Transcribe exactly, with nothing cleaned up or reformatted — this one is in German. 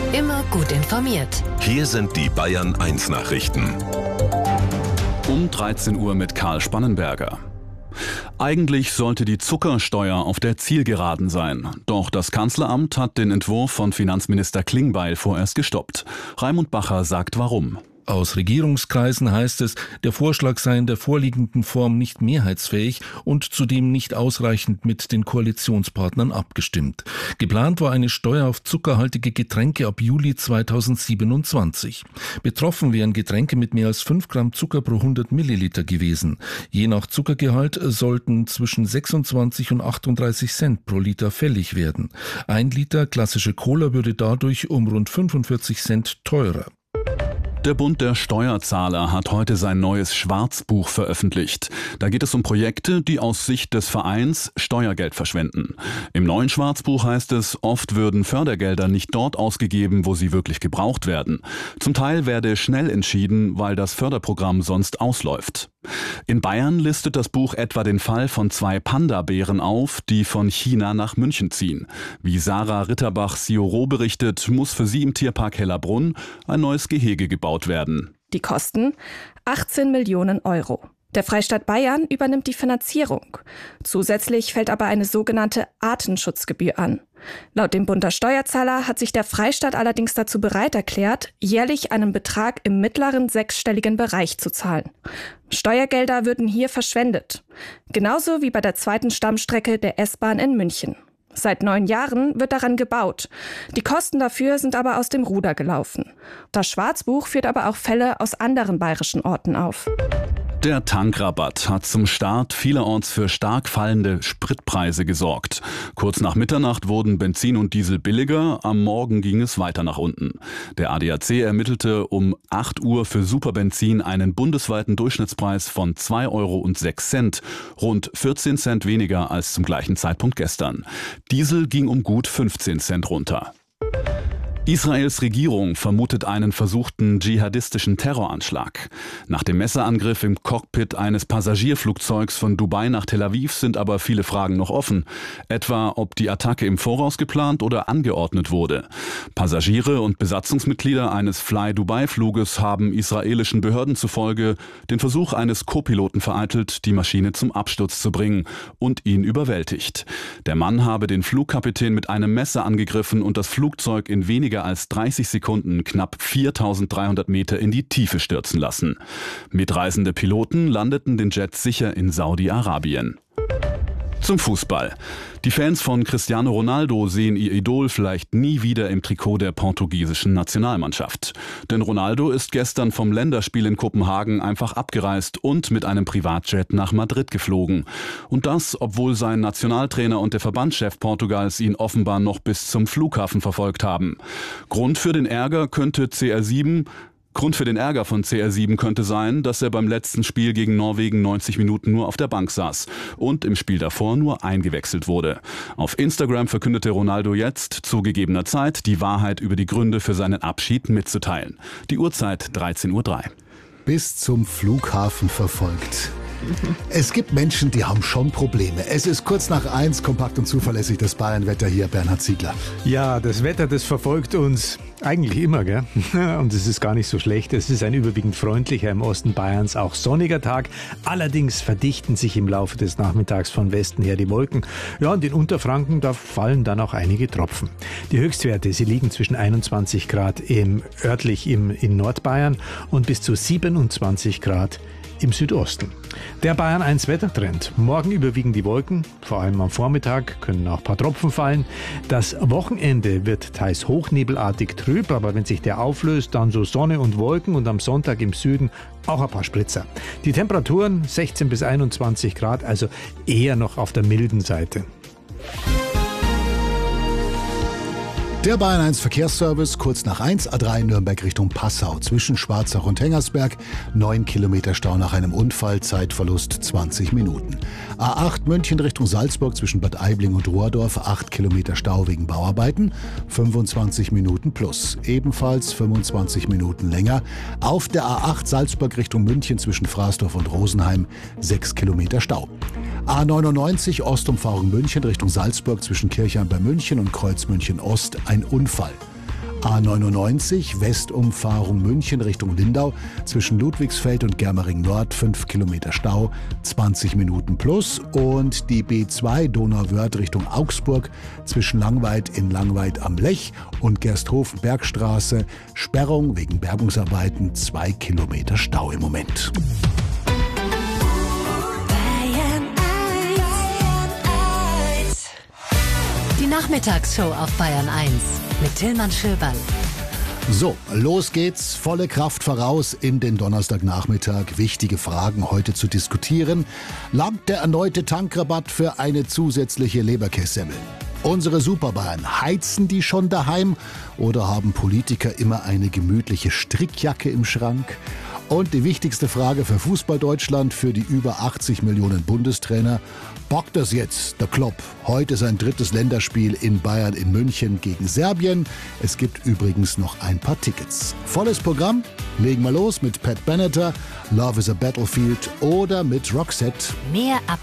Immer gut informiert. Hier sind die Bayern eins Nachrichten. Um dreizehn Uhr mit Karl Spannenberger. Eigentlich sollte die Zuckersteuer auf der Zielgeraden sein. Doch das Kanzleramt hat den Entwurf von Finanzminister Klingbeil vorerst gestoppt. Raimund Bacher sagt warum. Aus Regierungskreisen heißt es, der Vorschlag sei in der vorliegenden Form nicht mehrheitsfähig und zudem nicht ausreichend mit den Koalitionspartnern abgestimmt. Geplant war eine Steuer auf zuckerhaltige Getränke ab Juli zweitausendsiebenundzwanzig. Betroffen wären Getränke mit mehr als fünf Gramm Zucker pro hundert Milliliter gewesen. Je nach Zuckergehalt sollten zwischen sechsundzwanzig und achtunddreißig Cent pro Liter fällig werden. Ein Liter klassische Cola würde dadurch um rund fünfundvierzig Cent teurer. Der Bund der Steuerzahler hat heute sein neues Schwarzbuch veröffentlicht. Da geht es um Projekte, die aus Sicht des Vereins Steuergeld verschwenden. Im neuen Schwarzbuch heißt es, oft würden Fördergelder nicht dort ausgegeben, wo sie wirklich gebraucht werden. Zum Teil werde schnell entschieden, weil das Förderprogramm sonst ausläuft. In Bayern listet das Buch etwa den Fall von zwei Panda-Bären auf, die von China nach München ziehen. Wie Sarah Ritterbach-Sioro berichtet, muss für sie im Tierpark Hellerbrunn ein neues Gehege gebaut werden. Die Kosten achtzehn Millionen Euro. Der Freistaat Bayern übernimmt die Finanzierung. Zusätzlich fällt aber eine sogenannte Artenschutzgebühr an. Laut dem Bund der Steuerzahler hat sich der Freistaat allerdings dazu bereit erklärt, jährlich einen Betrag im mittleren sechsstelligen Bereich zu zahlen. Steuergelder würden hier verschwendet. Genauso wie bei der zweiten Stammstrecke der S-Bahn in München. Seit neun Jahren wird daran gebaut. Die Kosten dafür sind aber aus dem Ruder gelaufen. Das Schwarzbuch führt aber auch Fälle aus anderen bayerischen Orten auf. Der Tankrabatt hat zum Start vielerorts für stark fallende Spritpreise gesorgt. Kurz nach Mitternacht wurden Benzin und Diesel billiger, am Morgen ging es weiter nach unten. Der A D A C ermittelte um acht Uhr für Superbenzin einen bundesweiten Durchschnittspreis von zwei Euro und sechs Cent, rund vierzehn Cent weniger als zum gleichen Zeitpunkt gestern. Diesel ging um gut fünfzehn Cent runter. Israels Regierung vermutet einen versuchten dschihadistischen Terroranschlag. Nach dem Messerangriff im Cockpit eines Passagierflugzeugs von Dubai nach Tel Aviv sind aber viele Fragen noch offen. Etwa, ob die Attacke im Voraus geplant oder angeordnet wurde. Passagiere und Besatzungsmitglieder eines Fly-Dubai-Fluges haben israelischen Behörden zufolge den Versuch eines Co-Piloten vereitelt, die Maschine zum Absturz zu bringen und ihn überwältigt. Der Mann habe den Flugkapitän mit einem Messer angegriffen und das Flugzeug in weniger als dreißig Sekunden knapp viertausenddreihundert Meter in die Tiefe stürzen lassen. Mitreisende Piloten landeten den Jet sicher in Saudi-Arabien. Zum Fußball. Die Fans von Cristiano Ronaldo sehen ihr Idol vielleicht nie wieder im Trikot der portugiesischen Nationalmannschaft. Denn Ronaldo ist gestern vom Länderspiel in Kopenhagen einfach abgereist und mit einem Privatjet nach Madrid geflogen. Und das, obwohl sein Nationaltrainer und der Verbandschef Portugals ihn offenbar noch bis zum Flughafen verfolgt haben. Grund für den Ärger könnte C R sieben... Grund für den Ärger von C R sieben könnte sein, dass er beim letzten Spiel gegen Norwegen neunzig Minuten nur auf der Bank saß und im Spiel davor nur eingewechselt wurde. Auf Instagram verkündete Ronaldo jetzt zu gegebener Zeit die Wahrheit über die Gründe für seinen Abschied mitzuteilen. Die Uhrzeit dreizehn Uhr drei. Bis zum Flughafen verfolgt. Es gibt Menschen, die haben schon Probleme. Es ist kurz nach eins, kompakt und zuverlässig das Bayernwetter hier, Bernhard Ziegler. Ja, das Wetter, das verfolgt uns eigentlich immer, gell? Und es ist gar nicht so schlecht. Es ist ein überwiegend freundlicher, im Osten Bayerns auch sonniger Tag. Allerdings verdichten sich im Laufe des Nachmittags von Westen her die Wolken. Ja, und in Unterfranken, da fallen dann auch einige Tropfen. Die Höchstwerte, sie liegen zwischen einundzwanzig Grad im, örtlich im, in Nordbayern und bis zu siebenundzwanzig Grad im Südosten. Der Bayern eins Wettertrend. Morgen überwiegen die Wolken, vor allem am Vormittag können auch ein paar Tropfen fallen. Das Wochenende wird teils hochnebelartig trüb, aber wenn sich der auflöst, dann so Sonne und Wolken und am Sonntag im Süden auch ein paar Spritzer. Die Temperaturen sechzehn bis einundzwanzig Grad, also eher noch auf der milden Seite. Der Bayern eins Verkehrsservice, kurz nach eins, A drei Nürnberg Richtung Passau, zwischen Schwarzach und Hengersberg, neun Kilometer Stau nach einem Unfall, Zeitverlust zwanzig Minuten. A acht München Richtung Salzburg zwischen Bad Aibling und Rohrdorf, acht Kilometer Stau wegen Bauarbeiten, fünfundzwanzig Minuten plus, ebenfalls fünfundzwanzig Minuten länger. Auf der A acht Salzburg Richtung München zwischen Fraßdorf und Rosenheim, sechs Kilometer Stau. A neunundneunzig Ostumfahrung München Richtung Salzburg zwischen Kirchheim bei München und Kreuz München Ost ein Unfall. A neunundneunzig, Westumfahrung München Richtung Lindau, zwischen Ludwigsfeld und Germering Nord, fünf Kilometer Stau, zwanzig Minuten plus. Und die B zwei Donauwörth Richtung Augsburg, zwischen Langweid in Langweid am Lech und Gersthofen-Bergstraße, Sperrung wegen Bergungsarbeiten, zwei Kilometer Stau im Moment. Die Nachmittagsshow auf Bayern eins mit Tillmann Schöberl. So, los geht's. Volle Kraft voraus in den Donnerstagnachmittag. Wichtige Fragen heute zu diskutieren. Langt der erneute Tankrabatt für eine zusätzliche Leberkässemmel? Unsere Superbayern, heizen die schon daheim oder haben Politiker immer eine gemütliche Strickjacke im Schrank? Und die wichtigste Frage für Fußball-Deutschland, für die über achtzig Millionen Bundestrainer. Bockt das jetzt, der Klopp? Heute sein drittes Länderspiel in Bayern in München gegen Serbien. Es gibt übrigens noch ein paar Tickets. Volles Programm? Legen wir los mit Pat Benatar, Love is a Battlefield oder mit Roxette. Mehr ab